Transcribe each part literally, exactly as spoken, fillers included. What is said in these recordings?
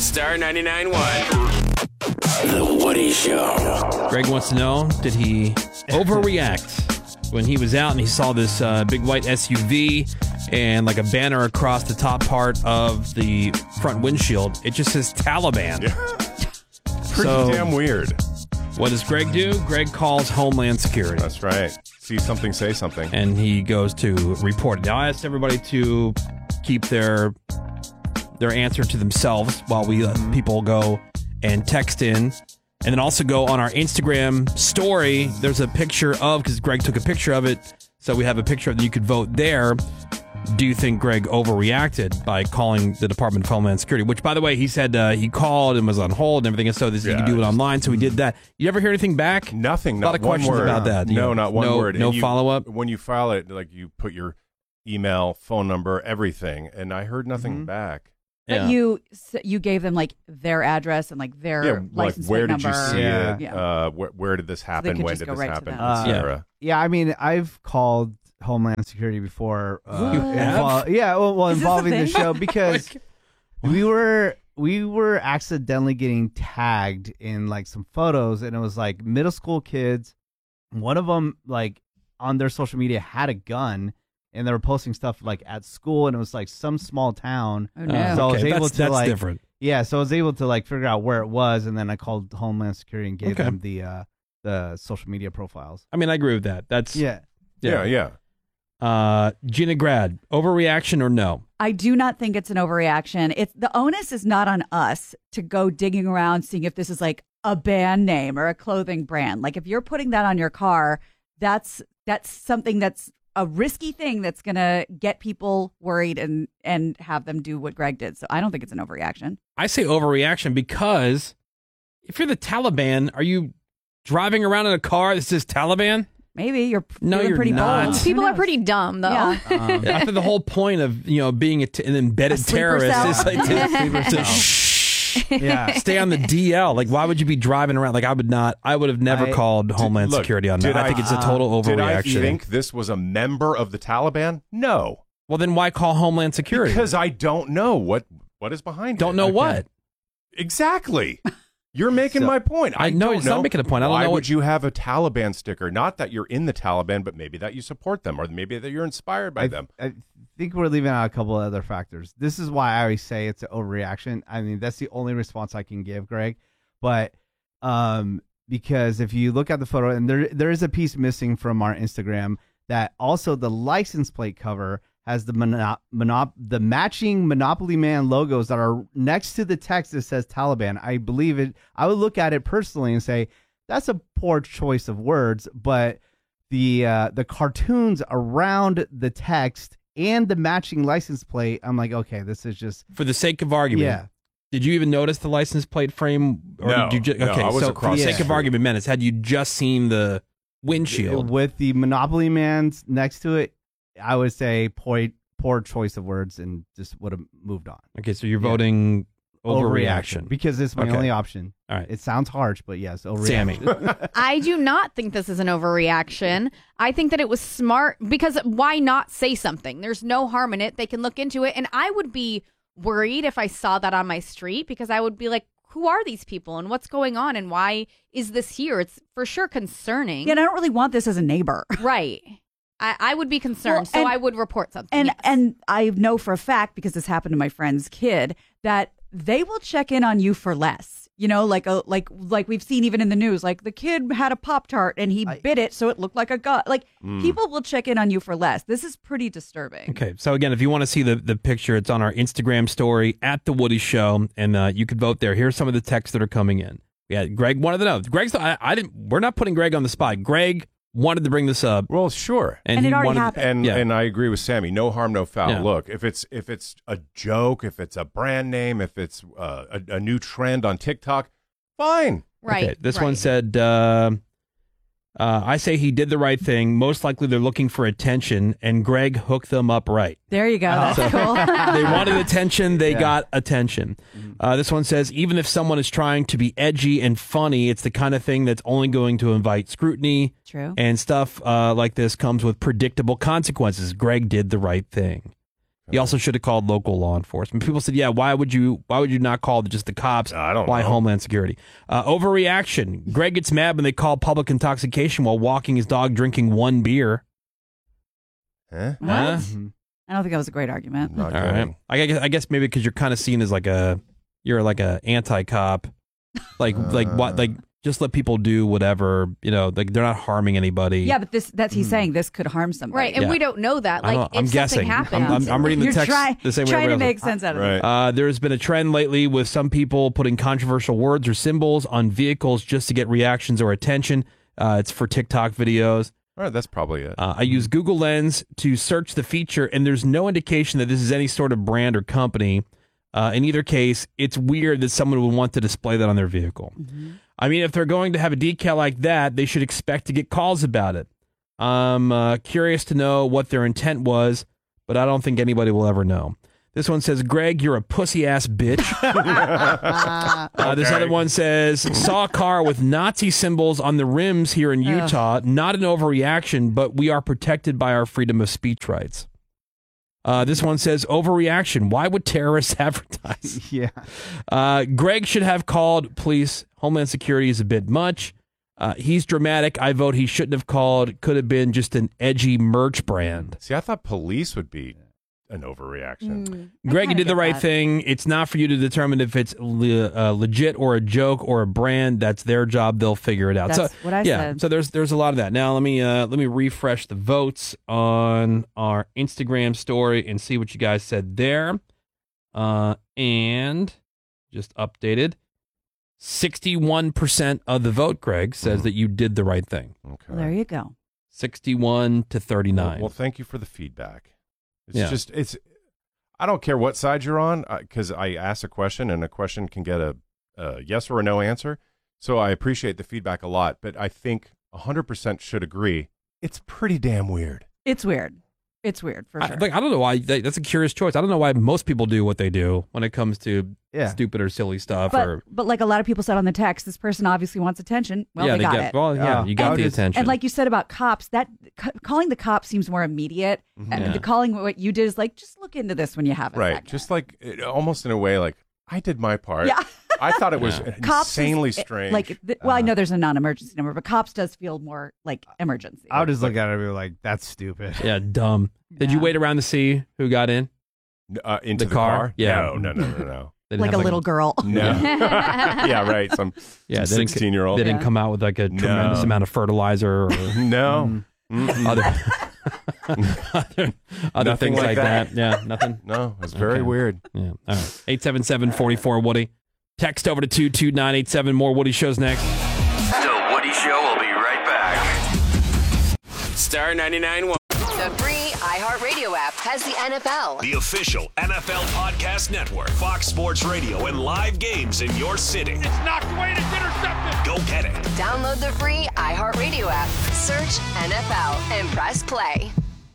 Star ninety-nine point one. The Woody Show. Greg wants to know, did he overreact when he was out and he saw this uh, big white S U V and like a banner across the top part of the front windshield? It just says Taliban. Yeah. Pretty So- damn weird. What does Greg do? Greg calls Homeland Security. That's right. See something, say something. And he goes to report it. Now, I asked everybody to keep their their answer to themselves while we let people go and text in. And then also go on our Instagram story. There's a picture of, because Greg took a picture of it, so we have a picture of that you could vote there. Do you think Greg overreacted by calling the Department of Homeland Security? Which, by the way, he said uh, he called and was on hold and everything, so this, Yeah, he could do it just- online, so he did that. You ever hear anything back? Nothing. A Not lot of one questions word. about that. No, You- not one no, word. No And you- follow-up? When you file it, like you put your email, phone number, everything, and I heard nothing Mm-hmm. back. But Yeah. you s- you gave them like their address and like their Yeah, like license where plate did you number. see Yeah. it? Yeah. Uh, wh- where did this happen? could When just did go this right to happen? them. Uh, et cetera. Yeah, I mean, I've called Homeland Security before. Uh, You have? invol- yeah, well, well Is this a involving the thing? show because we were we were accidentally getting tagged in like some photos, and it was like middle school kids. One of them, like on their social media, had a gun, and they were posting stuff like at school, and it was like some small town. Oh, no. Uh, So I was okay, able that's, to that's like different. Yeah, so I was able to like figure out where it was, and then I called Homeland Security and gave Okay. them the uh, the social media profiles. I mean, I agree with that. That's Yeah. Yeah, yeah. Uh, Gina Grad, overreaction or no? I do not think it's an overreaction. It's the onus is not on us to go digging around seeing if this is like a band name or a clothing brand. Like if you're putting that on your car, that's that's something that's a risky thing that's going to get people worried and and have them do what Greg did. So I don't think it's an overreaction. I say overreaction because if you're the Taliban, are you driving around in a car that says Taliban? Maybe you're No, feeling you're pretty not. bold. Who People are knows? pretty dumb, though. Yeah. Um, After the whole point of you know being a t- an embedded A sleeper terrorist cell. is like Sleeper to, to cell. shh, yeah. stay on the D L. Like, why would you be driving around? Like, I would not. I would have never I- called Homeland Look, Security on did that. I, I- think it's a total Did I overreaction. think this was a member of the Taliban? No. Well, then why call Homeland Security? Because I don't know what what is behind it. don't know Okay. what. Exactly. You're making So- my point. I, I know, don't it's know. not making a point. I don't Why know would what- you have a Taliban sticker? Not that you're in the Taliban, but maybe that you support them, or maybe that you're inspired by I, them. I think we're leaving out a couple of other factors. This is why I always say it's an overreaction. I mean, that's the only response I can give, Greg. But um, because if you look at the photo, and there there is a piece missing from our Instagram, that also the license plate cover has the mono- monop- the matching Monopoly Man logos that are next to the text that says Taliban. I believe it. I would look at it personally and say that's a poor choice of words, but the uh, the cartoons around the text and the matching license plate, I'm like, okay, this is just For the sake of argument, yeah. did you even notice the license plate frame? Or No, did you ju- no, okay, I was so across for the the sake of street. argument, Menace, had you just seen the windshield? with the Monopoly Man next to it. I would say poor poor choice of words and just would have moved on. Okay, so you're Yeah. voting overreaction. because it's my Okay. only option. All right. It sounds harsh, but yes, overreaction. Sammy. I do not think this is an overreaction. I think that it was smart because why not say something? There's no harm in it. They can look into it. And I would be worried if I saw that on my street because I would be like, who are these people and what's going on and why is this here? It's for sure concerning. Yeah, and I don't really want this as a neighbor. Right. I, I would be concerned, Well, so and- I would report something. And yes. and I know for a fact, because this happened to my friend's kid, that they will check in on you for less. You know, like a like like we've seen even in the news, like the kid had a Pop Tart and he I- bit it so it looked like a gun. Like Mm. people will check in on you for less. This is pretty disturbing. Okay, so again, if you want to see the, the picture, it's on our Instagram story at The Woody Show, and uh, you can vote there. Here's some of the texts that are coming in. Yeah, Greg wanted to know. Greg's. I, I didn't. We're not putting Greg on the spot. Greg wanted to bring this up, Well, sure. and, And it he already wanted. happened. And Yeah. and I agree with Sammy. No harm, no foul. Yeah. Look, if it's if it's a joke, if it's a brand name, if it's uh, a, a new trend on TikTok, fine. right. Okay, this right. one said, uh, uh, "I say he did the right thing. Most likely, they're looking for attention, and Greg hooked them up right. There you go. That's So- cool. They wanted attention. They Yeah. got attention." Uh, this one says, "Even if someone is trying to be edgy and funny, it's the kind of thing that's only going to invite scrutiny." True. And stuff uh, like this comes with predictable consequences. Greg did the right thing. He also should have called local law enforcement. People said, "Yeah, why would you? Why would you not call just the cops? I don't why know. Homeland Security? Uh, overreaction. Greg gets mad when they call public intoxication while walking his dog drinking one beer. Huh? What? Huh? I don't think that was a great argument. Not All good. right. I guess, I guess maybe because you're kind of seen as like a you're like a anti-cop, like like what like just let people do whatever, you know, like they're not harming anybody. Yeah, but this that's he's saying this could harm somebody. Right, and Yeah. we don't know that. I Like, don't know. I'm if guessing. something happens, I'm, I'm, I'm reading the You're text try, the same way trying to everybody make else. sense out of Right. it. Uh, there's been a trend lately with some people putting controversial words or symbols on vehicles just to get reactions or attention. Uh, it's for TikTok videos. All right, that's probably it. Uh, I use Google Lens to search the feature, and there's no indication that this is any sort of brand or company. Uh, in either case, it's weird that someone would want to display that on their vehicle. I mean, if they're going to have a decal like that, they should expect to get calls about it. I'm uh, curious to know what their intent was, but I don't think anybody will ever know. This one says, Greg, you're a pussy ass bitch. uh, this Okay. other one says, saw a car with Nazi symbols on the rims here in Utah. Not an overreaction, but we are protected by our freedom of speech rights. Uh, this one says, overreaction. Why would terrorists advertise? Yeah. Uh, Greg should have called police. Homeland Security is a bit much. Uh, he's dramatic. I vote he shouldn't have called. Could have been just an edgy merch brand. See, I thought police would be an overreaction. Mm. I Greg, you kinda did the get right that. thing. It's not for you to determine if it's le- uh, legit or a joke or a brand. That's their job. They'll figure it out. That's so what I yeah, said. so there's there's a lot of that. Now let me uh, let me refresh the votes on our Instagram story and see what you guys said there. Uh, and just updated. sixty-one percent of the vote, Greg, says Mhm. that you did the right thing. Okay. Well, there you go. sixty-one to thirty-nine. Well, well, thank you for the feedback. It's Yeah. just it's. I don't care what side you're on because I ask a question and a question can get a, a yes or a no answer. So I appreciate the feedback a lot, but I think one hundred percent should agree it's pretty damn weird. It's weird. It's weird for I, sure. like, I don't know why. That, that's a curious choice. I don't know why most people do what they do when it comes to Yeah. stupid or silly stuff. but or but like a lot of people said on the text, this person obviously wants attention. Well, yeah, they, got get. it. Well, yeah, Oh, you got and- the attention. And like you said about cops, that c- calling the cops seems more immediate. And Yeah. the calling what you did is like, just look into this when you have a Right. second. Just like it, almost in a way like I did my part. Yeah. I thought it was Yeah. Cops is- insanely it- strange. Like, th- well, I Uh, know there's a non-emergency number, but cops does feel more like emergency. I would just look at it and be like, that's stupid. yeah, dumb. Did you Yeah. wait around to see who got in? uh, into the the, car? car? Yeah. No, no, no, no, no. They didn't like a have, little girl. No. yeah, right. Some Yeah, some they didn't- sixteen year old. They didn't Yeah. come out with like a tremendous No. amount of fertilizer or No. Mm-mm. other other, other Nothing things like like that. that. Yeah, nothing. No, it's very Okay. weird. Yeah. All right. eight seven seven, four four, Woody. Text over to two two nine eight seven. More Woody shows next. The Woody Show will be right back. Star ninety-nine one. The free iHeartRadio app has the N F L. The official N F L Podcast Network, Fox Sports Radio, and live games in your city. It's knocked away and it's intercepted. Go get it. Download the free iHeartRadio app. Search N F L and press play.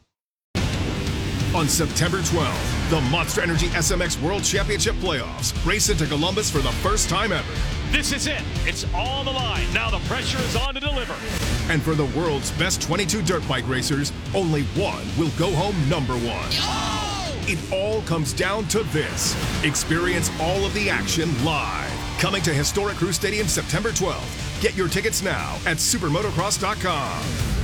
On September twelfth, the Monster Energy S M X World Championship Playoffs race into Columbus for the first time ever. This is it. It's on the line. Now the pressure is on to deliver. And for the world's best twenty-two dirt bike racers, only one will go home number one. It all comes down to this. Experience all of the action live. Coming to Historic Crew Stadium September twelfth. Get your tickets now at supermotocross dot com.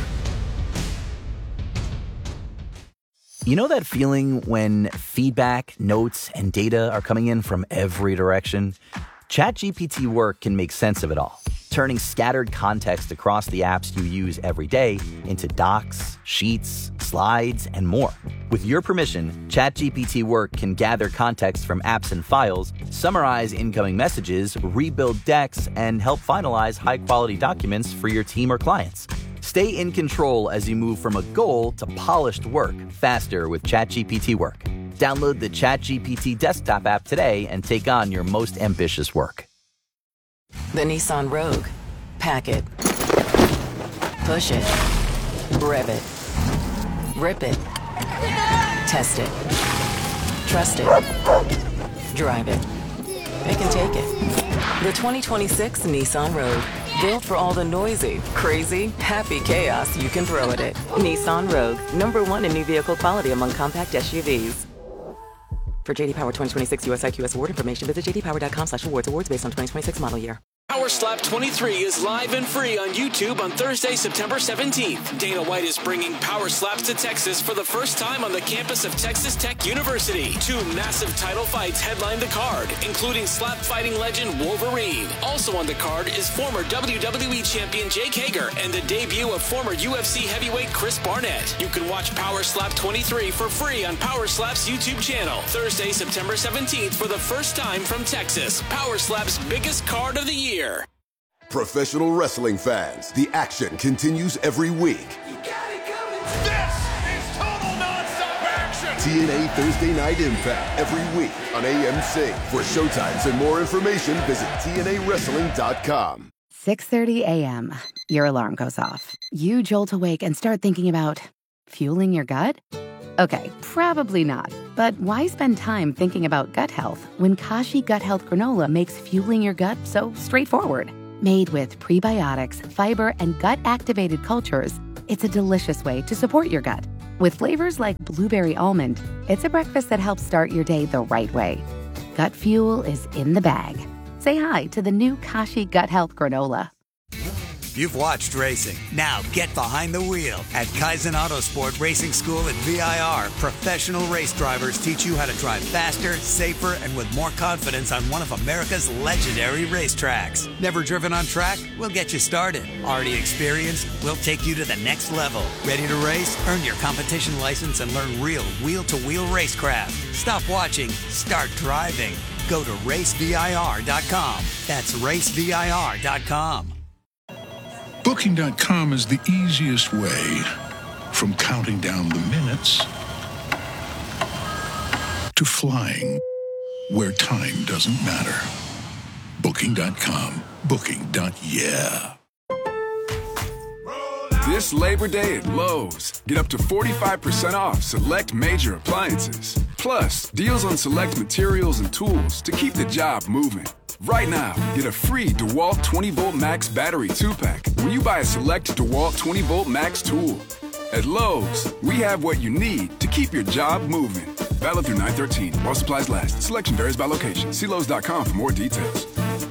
You know that feeling when feedback, notes, and data are coming in from every direction? ChatGPT Work can make sense of it all, turning scattered context across the apps you use every day into docs, sheets, slides, and more. With your permission, ChatGPT Work can gather context from apps and files, summarize incoming messages, rebuild decks, and help finalize high-quality documents for your team or clients. Stay in control as you move from a goal to polished work faster with ChatGPT Work. Download the ChatGPT desktop app today and take on your most ambitious work. The Nissan Rogue. Pack it. Push it. Rev it. Rip it. Test it. Trust it. Drive it. It can take it. The twenty twenty-six Nissan Rogue. Built for all the noisy, crazy, happy chaos you can throw at it. Nissan Rogue, number one in new vehicle quality among compact S U Vs. For J D Power twenty twenty-six U S I Q S award information, visit jdpower.com slash awards. Awards based on twenty twenty-six model year. Power Slap twenty-three is live and free on YouTube on Thursday, September seventeenth. Dana White is bringing Power Slaps to Texas for the first time on the campus of Texas Tech University. Two massive title fights headline the card, including slap fighting legend Wolverine. Also on the card is former W W E champion Jake Hager and the debut of former U F C heavyweight Chris Barnett. You can watch Power Slap twenty-three for free on Power Slap's YouTube channel. Thursday, September seventeenth for the first time from Texas. Power Slap's biggest card of the year. Professional wrestling fans, the action continues every week. You got it coming. This is total nonstop action. T N A Thursday Night Impact every week on A M C. For showtimes and more information, visit T N A wrestling dot com. six thirty a.m. Your alarm goes off. You jolt awake and start thinking about fueling your gut? Okay, probably not. But why spend time thinking about gut health when Kashi Gut Health Granola makes fueling your gut so straightforward? Made with prebiotics, fiber, and gut-activated cultures, it's a delicious way to support your gut. With flavors like blueberry almond, it's a breakfast that helps start your day the right way. Gut fuel is in the bag. Say hi to the new Kashi Gut Health Granola. You've watched racing. Now get behind the wheel. At Kaizen Autosport Racing School at V I R, professional race drivers teach you how to drive faster, safer, and with more confidence on one of America's legendary racetracks. Never driven on track? We'll get you started. Already experienced? We'll take you to the next level. Ready to race? Earn your competition license and learn real wheel-to-wheel racecraft. Stop watching. Start driving. Go to race V I R dot com. That's race V I R dot com. Booking dot com is the easiest way from counting down the minutes to flying where time doesn't matter. Booking dot com. Booking. Yeah. This Labor Day at Lowe's, get up to forty-five percent off select major appliances. Plus, deals on select materials and tools to keep the job moving. Right now, get a free DeWalt twenty volt Max battery two pack when you buy a select DeWalt twenty volt Max tool. At Lowe's, we have what you need to keep your job moving. Valid through nine thirteen while supplies last. Selection varies by location. See Lowe's dot com for more details.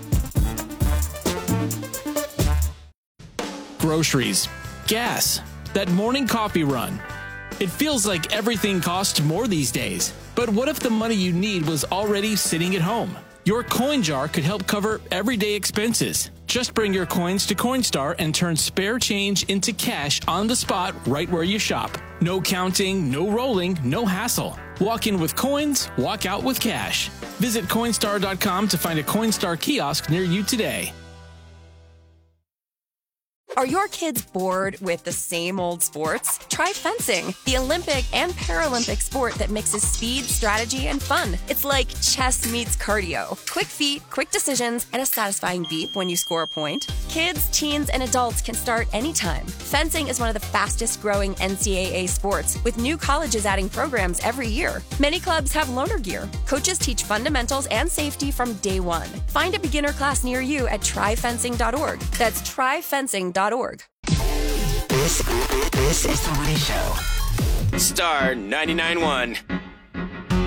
Groceries, gas, that morning coffee run. It feels like everything costs more these days. But what if the money you need was already sitting at home? Your coin jar could help cover everyday expenses. Just bring your coins to Coinstar and turn spare change into cash on the spot right where you shop. No counting, no rolling, no hassle. Walk in with coins, walk out with cash. Visit Coinstar dot com to find a Coinstar kiosk near you today. Are your kids bored with the same old sports? Try fencing, the Olympic and Paralympic sport that mixes speed, strategy, and fun. It's like chess meets cardio. Quick feet, quick decisions, and a satisfying beep when you score a point. Kids, teens, and adults can start anytime. Fencing is one of the fastest growing N C double A sports, with new colleges adding programs every year. Many clubs have loaner gear. Coaches teach fundamentals and safety from day one. Find a beginner class near you at try fencing dot org. That's try fencing dot org. This, this is the Woody Show. Star ninety-nine point one.